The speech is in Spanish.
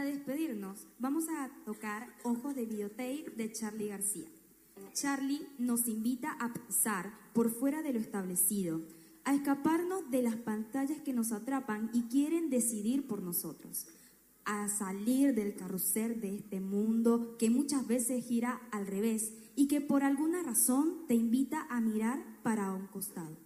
para despedirnos, vamos a tocar Ojos de Videotape de Charly García. Charly nos invita a pensar por fuera de lo establecido, a escaparnos de las pantallas que nos atrapan y quieren decidir por nosotros, a salir del carrusel de este mundo que muchas veces gira al revés y que por alguna razón te invita a mirar para un costado.